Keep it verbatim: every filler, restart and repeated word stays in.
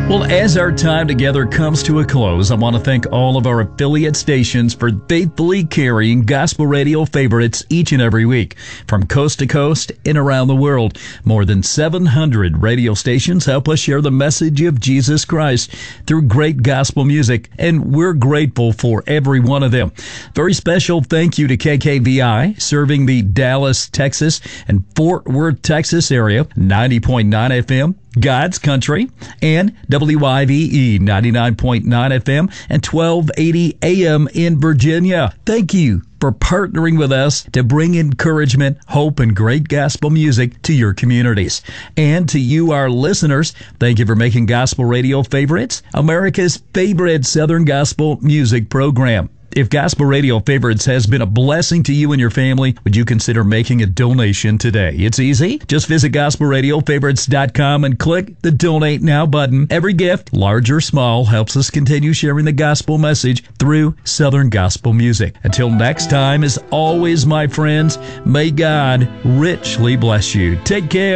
Well, as our time together comes to a close, I want to thank all of our affiliate stations for faithfully carrying gospel radio favorites each and every week. From coast to coast and around the world, more than seven hundred radio stations help us share the message of Jesus Christ through great gospel music, and we're grateful for every one of them. Very special thank you to K K V I, serving the Dallas, Texas, and Fort Worth, Texas area, ninety point nine F M. God's Country, and W I V E ninety-nine point nine F M and twelve eighty A M in Virginia. Thank you for partnering with us to bring encouragement, hope, and great gospel music to your communities. And to you, our listeners, thank you for making Gospel Radio Favorites America's favorite Southern gospel music program. If Gospel Radio Favorites has been a blessing to you and your family, would you consider making a donation today? It's easy. Just visit gospel radio favorites dot com and click the Donate Now button. Every gift, large or small, helps us continue sharing the gospel message through Southern gospel music. Until next time, as always, my friends, may God richly bless you. Take care.